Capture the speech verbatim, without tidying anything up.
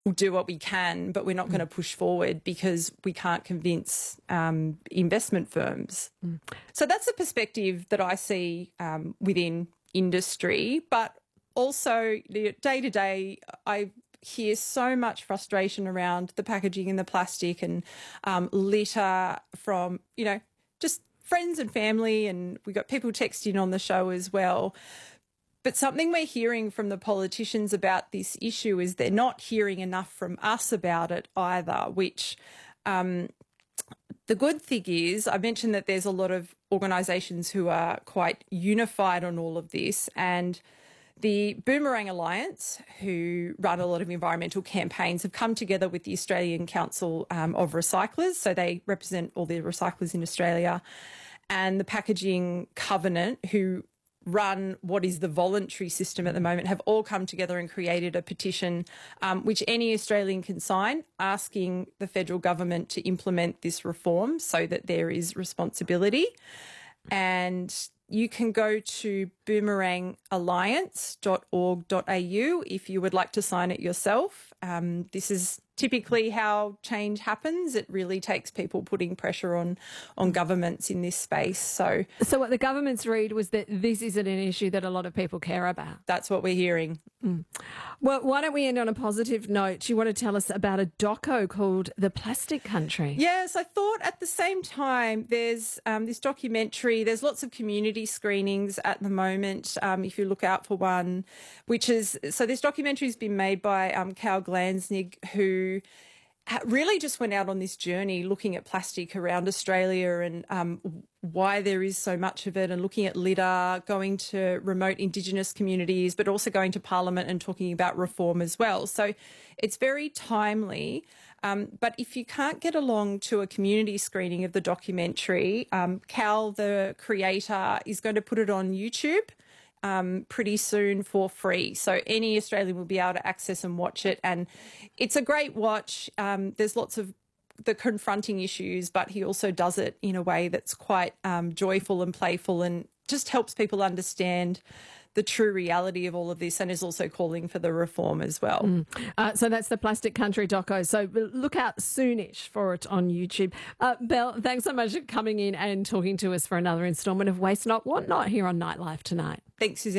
we'll do what we can, but we're not mm. going to push forward because we can't convince um, investment firms. Mm. So that's a perspective that I see um, within industry, but also day to day, I hear so much frustration around the packaging and the plastic and um, litter from, you know, just friends and family, and we've got people texting on the show as well. But something we're hearing from the politicians about this issue is they're not hearing enough from us about it either, which um, the good thing is, I mentioned that there's a lot of organisations who are quite unified on all of this, and the Boomerang Alliance, who run a lot of environmental campaigns, have come together with the Australian Council um, of Recyclers, so they represent all the recyclers in Australia, and the Packaging Covenant, who run what is the voluntary system at the moment, have all come together and created a petition um, which any Australian can sign, asking the federal government to implement this reform so that there is responsibility. And you can go to boomerang alliance dot org dot a u if you would like to sign it yourself. Um, this is typically how change happens. It really takes people putting pressure on on governments in this space. So, so what the government's read was that this isn't an issue that a lot of people care about. That's what we're hearing. Mm. Well, why don't we end on a positive note? You want to tell us about a doco called The Plastic Country? Yes, I thought at the same time there's um, this documentary. There's lots of community screenings at the moment, um, if you look out for one, which is, so this documentary has been made by um, Cal Glansnig, who really just went out on this journey looking at plastic around Australia and um, why there is so much of it, and looking at litter, going to remote Indigenous communities, but also going to Parliament and talking about reform as well. So it's very timely. Um, but if you can't get along to a community screening of the documentary, um, Cal, the creator, is going to put it on YouTube Um, pretty soon for free. So any Australian will be able to access and watch it. And it's a great watch. Um, there's lots of the confronting issues, but he also does it in a way that's quite um, joyful and playful, and just helps people understand the true reality of all of this, and is also calling for the reform as well. Mm. Uh, so that's the Plastic Country doco. So look out soonish for it on YouTube. Uh, Belle, thanks so much for coming in and talking to us for another instalment of Waste Not, Want Not here on Nightlife tonight. Thanks, Suzanne.